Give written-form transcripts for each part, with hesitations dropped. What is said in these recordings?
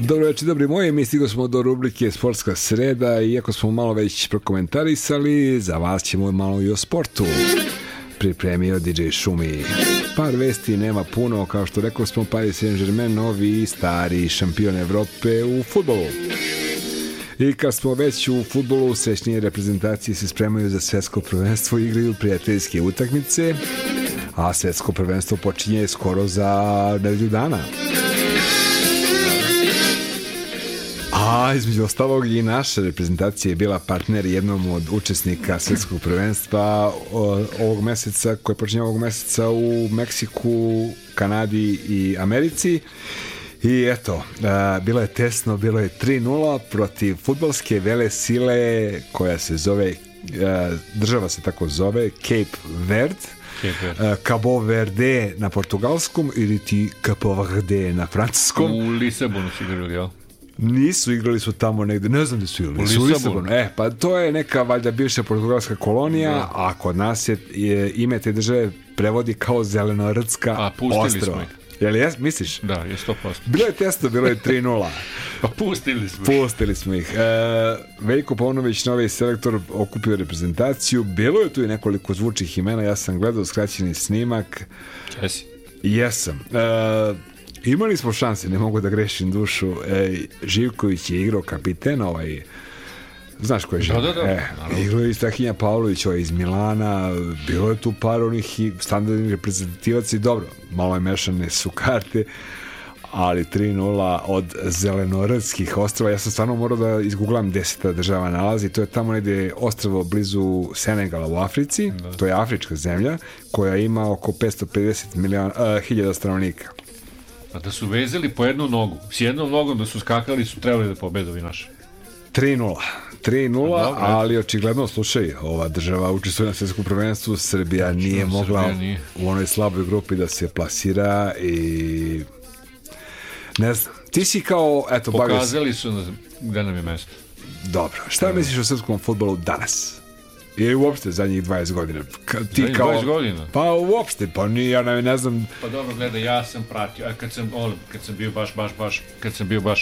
Dobro večer, dobri moji, mi stigli smo do rubrike Sportska sreda, iako smo malo već prokomentarisali, za vas ćemo malo i o sportu. Pripremio DJ Šumi. Par vesti, nema puno, kao što rekao smo, Paris Saint-Germain, novi i stari šampion Evrope u fudbalu. I kad smo već u fudbalu, srećnije reprezentacije se spremaju za svetsko prvenstvo i igraju prijateljske utakmice, a svetsko prvenstvo počinje skoro za nedelju dana. A između ostalog i naša reprezentacija je bila partner jednom od učesnika svjetskog prvenstva ovog meseca, koje počinje ovog meseca u Meksiku, Kanadi i Americi. I eto, bilo je tesno, bilo je 3-0 protiv fudbalske vele sile koja se zove, država se tako zove, Cape Verde. Cabo Verde na portugalskom ili ti Capo Verde na francuskom. U Lisabonu su igrali, jel? Nisu, igrali su tamo negde, ne znam gde su igrali. U Lisabonu. Pa to je neka valjda bivša portugalska kolonija, a kod nas je ime te države prevodi kao Zelenorodska ostrva. Jel misliš? Da, je 100%. Bilo je testo, bilo je 3-0. Pa pustili smo. Pustili smo ih. Veljko Paunović, novi selektor, okupio reprezentaciju. Bilo je tu i nekoliko zvučnih imena, ja sam gledao skraćeni snimak. Jesi? Jesam. Imali smo šanse, ne mogu da grešim dušu. Živković je igrao kapiten, znaš ko je Živković? Da. Igrao je i Strahinja Pavlović, iz Milana. Bilo je tu par onih standardnih reprezentativaca i dobro, malo je mešane su karte, ali 3-0 od Zelenorodskih ostrava. Ja sam stvarno morao da izgooglam gde se ta država nalazi. To je tamo negde ostrvo blizu Senegala u Africi. To je afrička zemlja koja ima oko 550.000 stanovnika. A da su vezali po jednu nogu, s jednom nogom da su skakali, su trebali da pobedovi naši. 3-0, ali očigledno, slušaj, ova država učestvuje na svjetskom prvenstvu, Srbija nije mogla u onoj slaboj grupi da se plasira i ne znam, ti si kao, eto, pokazali su gde nam je mesto. Dobro, šta misliš o srpskom fudbalu danas? Ili uopšte zadnjih 20 godina? Zadnjih 20 godina? Pa uopšte, pa ja ne znam. Pa dobro, gledaj, ja sam pratio, a kad sam bio baš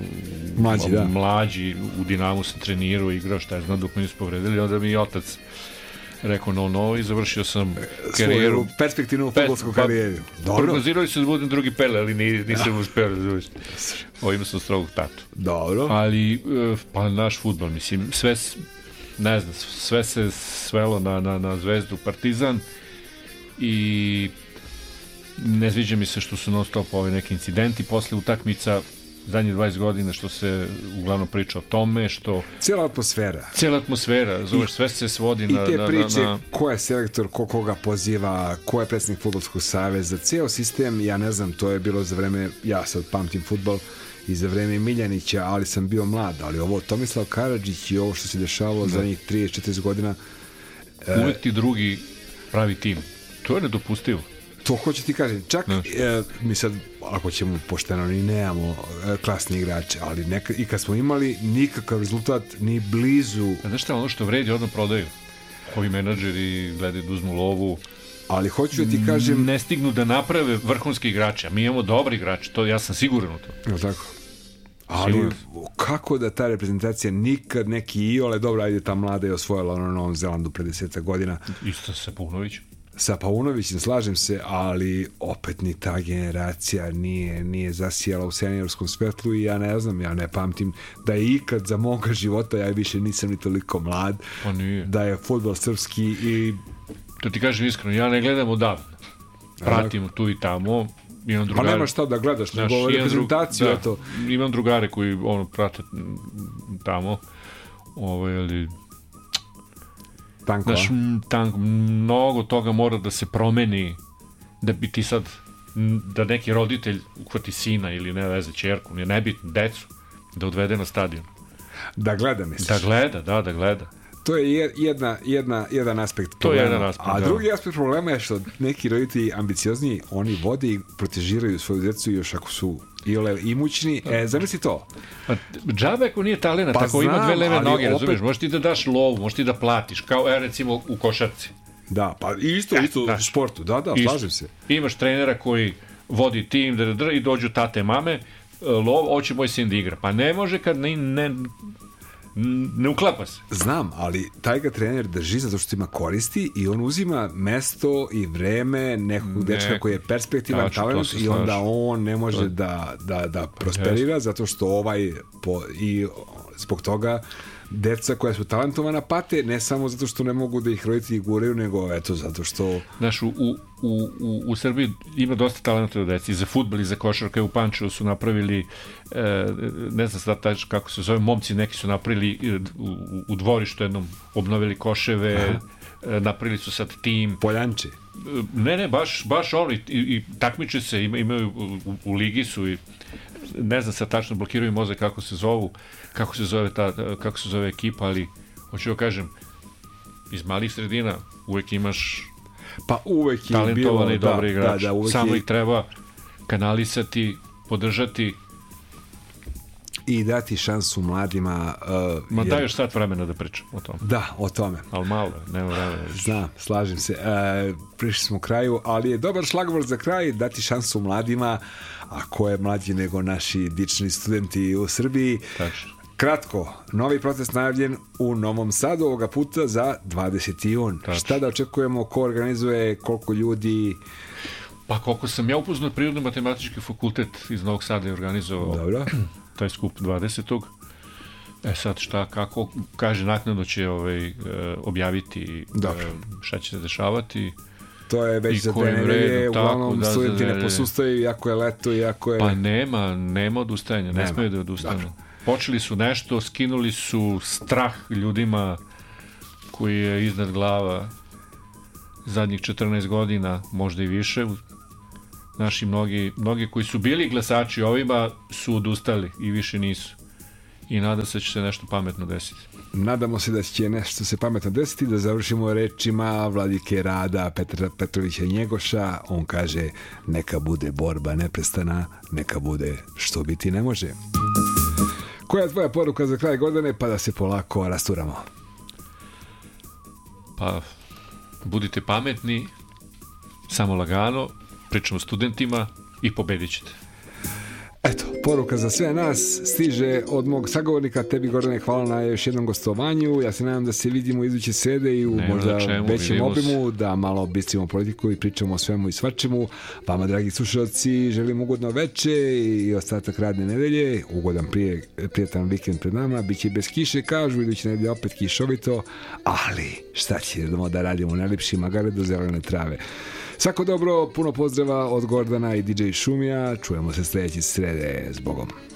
mlađi, u Dinamu sam trenirao, igrao, šta je znam, dok me nisu povredili, onda mi je otac rekao no i završio sam karijeru. Svoju perspektivnu fudbalsku karijeru. Prognozirali su da budem drugi Pele, ali nisam uspeo da završim. Imao sam strogog tatu. Dobro. Ali, pa naš fudbal, mislim, sve se svelo na Zvezdu, Partizan i ne sviđa mi se što su non stop neki incidenti posle utakmica zadnjih 20 godina, što se uglavnom priča o tome, što cijela atmosfera, zoveš, sve se svodi na... I te priče, ko je selektor, koga poziva, ko je predsjednik fudbalskog saveza, cijel sistem, ja ne znam, to je bilo za vreme, ja sad pamtim fudbal i za vreme Miljanića, ali sam bio mlad, ali ovo Tomislav Karadžić i ovo što se dešavalo za njih 30-40 godina, uvek ti drugi pravi tim, to je nedopustivo. To hoću ti kažem, čak mi sad, ako ćemo pošteno, ni nemamo klasni igrače, ali i kad smo imali nikakav rezultat, ni blizu. Znaš šta, ono što vredi odmah prodaju, ovi menadžeri gledaju da uzmu lovu, ali hoću da ti kažem, ne stignu da naprave vrhunski igrače, a mi imamo dobri igrače, to ja sam siguran u to. Je tako? Ali kako da ta reprezentacija nikad neki iole, dobro, ajde, ta mlada je osvojila na Novom Zelandu pre 10 godina. Isto sa Paunovićem. Sa Paunovićem, slažem se, ali opet ni ta generacija nije zasijala u seniorskom svetlu i ja ne znam, ja ne pamtim da je ikad za moga života, ja više nisam ni toliko mlad, da je fudbal srpski i... To ti kažem iskreno, ja ne gledam odavno. Pratim tu i tamo. Pa nema šta da gledaš, nego reprezentaciju. Imam drugare koji prate tamo. Ali... Tanko, mnogo toga mora da se promeni da bi ti sad, da neki roditelj uhvati sina ili ne veze, ćerku, nije nebitno, decu, da odvede na stadion. Da gleda, misliš? Da gleda. To je jedan aspekt problema. A drugi aspekt problema je što neki roditelji ambiciozniji, oni vode i protežiraju svoju djecu još ako su imućni. Zamisli to. Džabe ako nije talent, ako ima dve leve noge, razumiješ, možeš ti da daš lovu, možeš ti da platiš, kao recimo u košarci. Da, pa isto u športu, da, slažem se. Imaš trenera koji vodi tim i dođu tate, mame, hoće moj sin da igra. Pa ne može kad ne uklapa se. Znam, ali taj ga trener drži zato što ima koristi i on uzima mesto i vreme nekog dečka koji je perspektivan talent i onda on ne može da prosperira zato što i zbog toga deca koja su talentovana pate, ne samo zato što ne mogu da ih roditelji guraju, nego eto zato što... Znaš, u Srbiji ima dosta talentovana deci i za fudbal i za košarke. U Pančevu su napravili ne znam sad kako se zove, momci neki su napravili u dvorištu jednom, obnovili koševe. Aha. Napravili su sad tim Poljanči. Ne, baš oni i takmiče se, imaju u ligi su i ne znam sad tačno, blokiraju mozak kako se zove ekipa, ali hoću da kažem, iz malih sredina uvek imaš talentovani i dobri igrači. Samo ih treba kanalisati, podržati i dati šansu mladima. Daj još sat vremena da pričam o tome. Da, o tome. Ali malo, nema vremena. Znam, slažem se. Prišli smo kraju, ali je dobar šlagvort za kraj, dati šansu mladima, a ko je mlađi nego naši dični studenti u Srbiji. Tačno. Kratko, novi protest najavljen u Novom Sadu, ovoga puta za 20. jun. Tačno. Šta da očekujemo, ko organizuje, koliko ljudi? Pa koliko sam ja upoznao, Prirodno-matematički fakultet iz Novog Sada je organizovao. Dobro. Taj skup 20. Sad šta, kako, kaže naknadno će objaviti šta će se dešavati. To je već za 2 nedelje, uglavnom studenti ne posustaju, iako je leto, iako je... Pa nema odustajanja, ne smeju da odustanu. Dobro. Počeli su nešto, skinuli su strah ljudima koji je iznad glava zadnjih 14 godina, možda i više. Naši mnogi koji su bili glasači ovima su odustali i više nisu. I nadam se da će se nešto pametno desiti. Nadamo se da će nešto se pametno desiti. Da završimo rečima Vladike Rada Petra Petrovića Njegoša. On kaže, neka bude borba neprestana, neka bude što biti ne može. Koja je tvoja poruka za kraj godine, pa da se polako rasturamo? Pa, budite pametni, samo lagano, pričamo studentima i pobedit ćete. Eto, poruka za sve nas stiže od mog sagovornika. Tebi, Gordane, hvala na još jednom gostovanju. Ja se nadam da se vidimo iduće srede i u možda većem obimu, da malo bistrimo politiku i pričamo o svemu i svačemu. Vama, dragi slušalci, želim ugodno veče i ostatak radne nedelje. Ugodan prijatan vikend pred nama. Biće bez kiše, kažu, iduće nedelje opet kišovito, ali šta ćemo da radimo, najlepši magare do zelene trave. Svako dobro, puno pozdrava od Gordana i DJ Šumija. Čujemo se sljedeće srede. S Bogom.